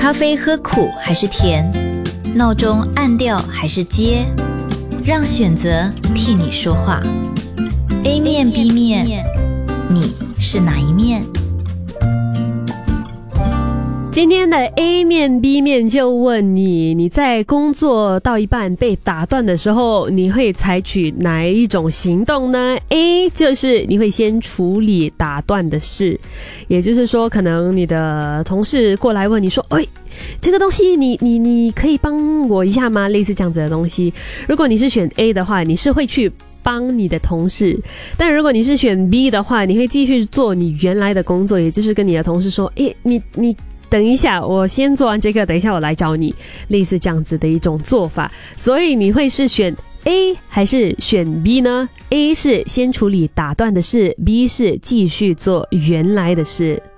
咖啡喝苦还是甜？闹钟按掉还是接？让选择替你说话。A 面 B 面，你是哪一面？ 今天的 A 面 B 面就问你，你在工作到一半被打断的时候，你会采取哪一种行动呢？ A 就是你会先处理打断的事，也就是说可能你的同事过来问你说，这个东西你可以帮我一下吗？类似这样子的东西。如果你是选 A 的话，你是会去帮你的同事，但如果你是选 B 的话，你会继续做你原来的工作，也就是跟你的同事说，你等一下，我先做完这个，等一下我来找你，类似这样子的一种做法。所以你会是选 A 还是选 B 呢？ A 是先处理打断的事， B 是继续做原来的事。